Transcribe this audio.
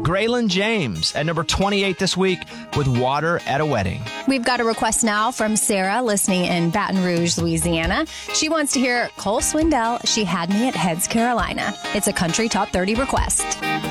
Graylin James at number 28 this week with Water at a Wedding. We've got a request now from Sarah listening in Baton Rouge, Louisiana. She wants to hear Cole Swindell, She Had Me at Heads, Carolina. It's a country top 30 request.